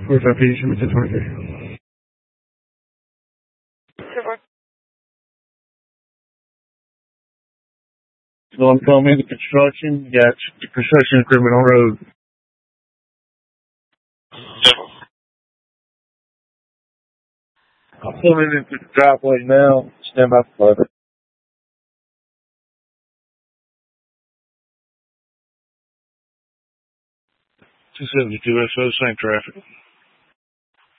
45 feet, should be 1023. So I'm coming into construction. You got the construction equipment on road. I'm pulling into the driveway now. Stand by for further. 272 SO, same traffic.